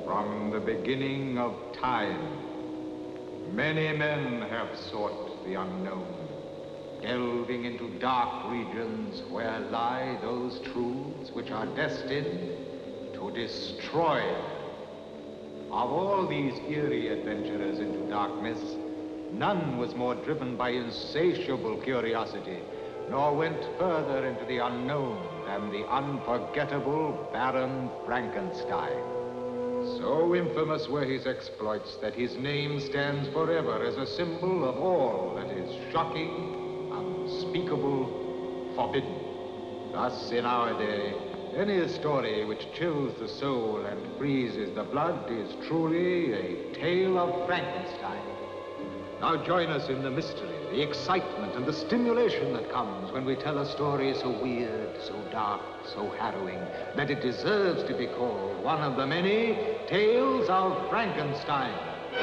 From the beginning of time, many men have sought the unknown, delving into dark regions where lie those truths which are destined to destroy. Of all these eerie adventurers into darkness, none was more driven by insatiable curiosity, nor went further into the unknown than the unforgettable Baron Frankenstein. So infamous were his exploits that his name stands forever as a symbol of all that is shocking, unspeakable, forbidden. Thus, in our day, any story which chills the soul and freezes the blood is truly a tale of Frankenstein. Now join us in the mystery, the excitement, and the stimulation that comes when we tell a story so weird, so dark, so harrowing, that it deserves to be called one of the many tales of Frankenstein.